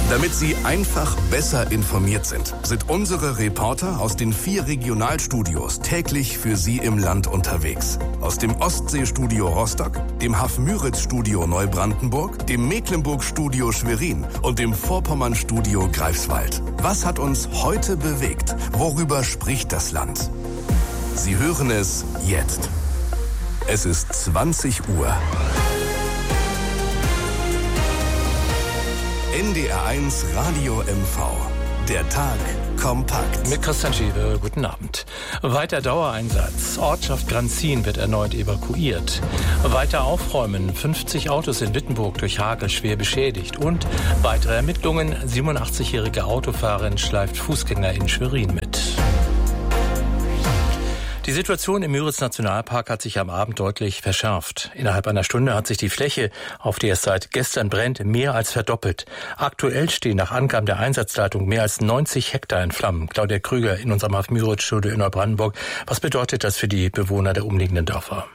Damit Sie einfach besser informiert sind unsere Reporter aus den 4 Regionalstudios täglich für Sie im Land unterwegs. Aus dem Ostseestudio Rostock, dem Hafmüritz-Studio Neubrandenburg, dem Mecklenburg-Studio Schwerin und dem Vorpommern-Studio Greifswald. Was hat uns heute bewegt? Worüber spricht das Land? Sie hören es jetzt. Es ist 20 Uhr. NDR1 Radio MV. Der Tag kompakt. Mit Christian Schiewe, guten Abend. Weiter Dauereinsatz. Ortschaft Granzin wird erneut evakuiert. Weiter aufräumen. 50 Autos in Wittenburg durch Hagel schwer beschädigt. Und weitere Ermittlungen. 87-jährige Autofahrerin schleift Fußgänger in Schwerin mit. Die Situation im Müritz-Nationalpark hat sich am Abend deutlich verschärft. Innerhalb einer Stunde hat sich die Fläche, auf der es seit gestern brennt, mehr als verdoppelt. Aktuell stehen nach Angaben der Einsatzleitung mehr als 90 Hektar in Flammen. Claudia Krüger in unserem Hafmüritz-Studio in Neubrandenburg. Was bedeutet das für die Bewohner der umliegenden Dörfer?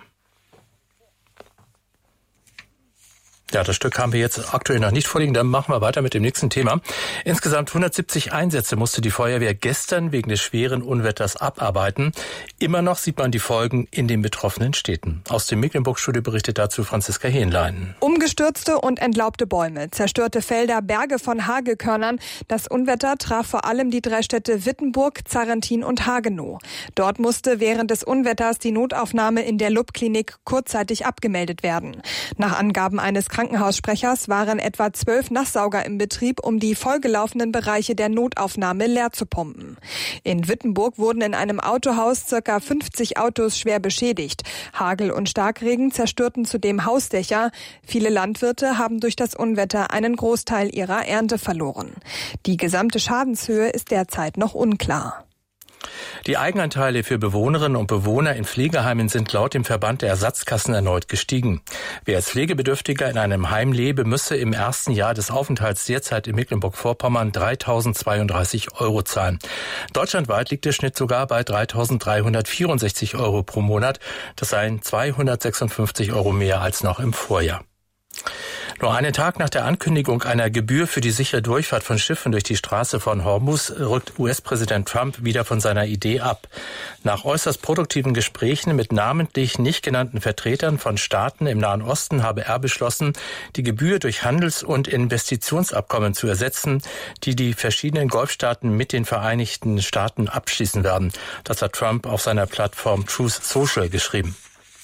Ja, das Stück haben wir jetzt aktuell noch nicht vorliegen. Dann machen wir weiter mit dem nächsten Thema. Insgesamt 170 Einsätze musste die Feuerwehr gestern wegen des schweren Unwetters abarbeiten. Immer noch sieht man die Folgen in den betroffenen Städten. Aus dem Mecklenburg-Studio berichtet dazu Franziska Hähnlein. Umgestürzte und entlaubte Bäume, zerstörte Felder, Berge von Hagelkörnern. Das Unwetter traf vor allem die 3 Städte Wittenburg, Zarrentin und Hagenow. Dort musste während des Unwetters die Notaufnahme in der LUB-Klinik kurzzeitig abgemeldet werden. Nach Angaben eines Krankenhaussprechers waren etwa 12 Nasssauger im Betrieb, um die vollgelaufenen Bereiche der Notaufnahme leer zu pumpen. In Wittenburg wurden in einem Autohaus ca. 50 Autos schwer beschädigt. Hagel und Starkregen zerstörten zudem Hausdächer. Viele Landwirte haben durch das Unwetter einen Großteil ihrer Ernte verloren. Die gesamte Schadenshöhe ist derzeit noch unklar. Die Eigenanteile für Bewohnerinnen und Bewohner in Pflegeheimen sind laut dem Verband der Ersatzkassen erneut gestiegen. Wer als Pflegebedürftiger in einem Heim lebe, müsse im ersten Jahr des Aufenthalts derzeit in Mecklenburg-Vorpommern 3.032 € zahlen. Deutschlandweit liegt der Schnitt sogar bei 3.364 € pro Monat. Das seien 256 € mehr als noch im Vorjahr. Nur einen Tag nach der Ankündigung einer Gebühr für die sichere Durchfahrt von Schiffen durch die Straße von Hormuz rückt US-Präsident Trump wieder von seiner Idee ab. Nach äußerst produktiven Gesprächen mit namentlich nicht genannten Vertretern von Staaten im Nahen Osten habe er beschlossen, die Gebühr durch Handels- und Investitionsabkommen zu ersetzen, die die verschiedenen Golfstaaten mit den Vereinigten Staaten abschließen werden. Das hat Trump auf seiner Plattform Truth Social geschrieben.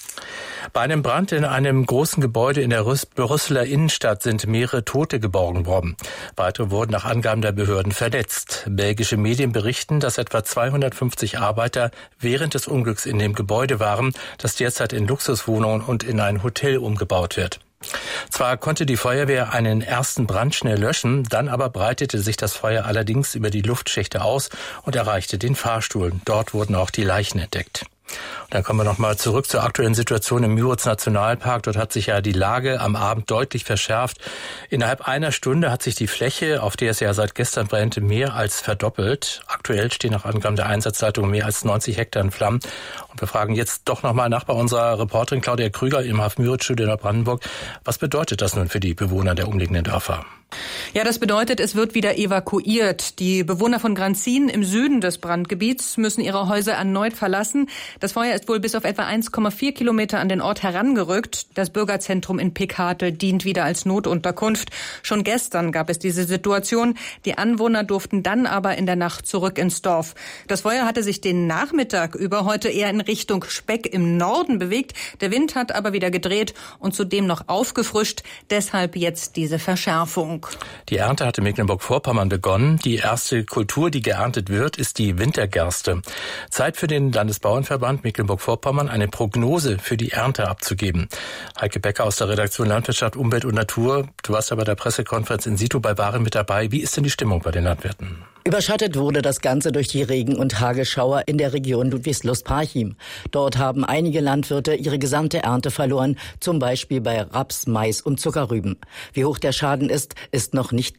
Bei einem Brand in einem großen Gebäude in der Brüsseler Innenstadt sind mehrere Tote geborgen worden. Weitere wurden nach Angaben der Behörden verletzt. Belgische Medien berichten, dass etwa 250 Arbeiter während des Unglücks in dem Gebäude waren, das derzeit in Luxuswohnungen und in ein Hotel umgebaut wird. Zwar konnte die Feuerwehr einen ersten Brand schnell löschen, dann aber breitete sich das Feuer allerdings über die Luftschächte aus und erreichte den Fahrstuhl. Dort wurden auch die Leichen entdeckt. Und dann kommen wir nochmal zurück zur aktuellen Situation im Müritz-Nationalpark. Dort hat sich ja die Lage am Abend deutlich verschärft. Innerhalb einer Stunde hat sich die Fläche, auf der es ja seit gestern brennt, mehr als verdoppelt. Aktuell stehen nach Angaben der Einsatzleitung mehr als 90 Hektar in Flammen. Und wir fragen jetzt doch nochmal nach bei unserer Reporterin Claudia Krüger im Hafmüritz-Studio in Neubrandenburg. Was bedeutet das nun für die Bewohner der umliegenden Dörfer? Ja, das bedeutet, es wird wieder evakuiert. Die Bewohner von Granzin im Süden des Brandgebiets müssen ihre Häuser erneut verlassen. Das Feuer ist wohl bis auf etwa 1,4 Kilometer an den Ort herangerückt. Das Bürgerzentrum in Pickhartel dient wieder als Notunterkunft. Schon gestern gab es diese Situation. Die Anwohner durften dann aber in der Nacht zurück ins Dorf. Das Feuer hatte sich den Nachmittag über heute eher in Richtung Speck im Norden bewegt. Der Wind hat aber wieder gedreht und zudem noch aufgefrischt. Deshalb jetzt diese Verschärfung. Die Ernte hat in Mecklenburg-Vorpommern begonnen. Die erste Kultur, die geerntet wird, ist die Wintergerste. Zeit für den Landesbauernverband Mecklenburg-Vorpommern, eine Prognose für die Ernte abzugeben. Heike Becker aus der Redaktion Landwirtschaft, Umwelt und Natur. Du warst ja bei der Pressekonferenz in situ bei Waren mit dabei. Wie ist denn die Stimmung bei den Landwirten? Überschattet wurde das Ganze durch die Regen- und Hagelschauer in der Region Ludwigslust-Parchim. Dort haben einige Landwirte ihre gesamte Ernte verloren, zum Beispiel bei Raps, Mais und Zuckerrüben. Wie hoch der Schaden ist, ist noch nicht klar.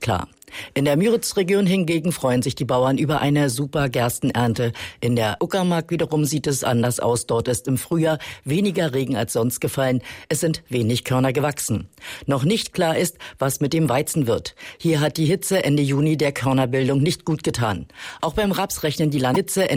In der Müritz-Region hingegen freuen sich die Bauern über eine super Gerstenernte. In der Uckermark wiederum sieht es anders aus. Dort ist im Frühjahr weniger Regen als sonst gefallen. Es sind wenig Körner gewachsen. Noch nicht klar ist, was mit dem Weizen wird. Hier hat die Hitze Ende Juni der Körnerbildung nicht gut getan. Auch beim Raps rechnen die Landwirte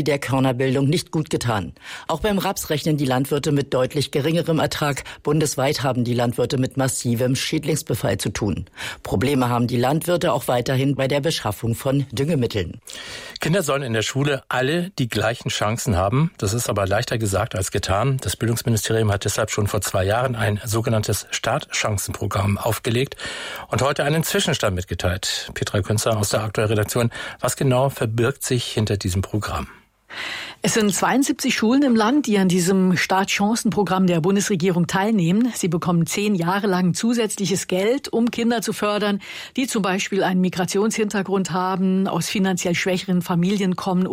mit deutlich geringerem Ertrag. Bundesweit haben die Landwirte mit massivem Schädlingsbefall zu tun. Probleme haben die Landwirte auch weiterhin bei der Beschaffung von Düngemitteln. Kinder sollen in der Schule alle die gleichen Chancen haben. Das ist aber leichter gesagt als getan. Das Bildungsministerium hat deshalb schon vor 2 Jahren ein sogenanntes Startchancenprogramm aufgelegt und heute einen Zwischenstand mitgeteilt. Petra Künzer aus der aktuellen Redaktion. Was genau verbirgt sich hinter diesem Programm? Es sind 72 Schulen im Land, die an diesem Startchancenprogramm der Bundesregierung teilnehmen. Sie bekommen 10 Jahre lang zusätzliches Geld, um Kinder zu fördern, die zum Beispiel einen Migrationshintergrund haben, aus finanziell schwächeren Familien kommen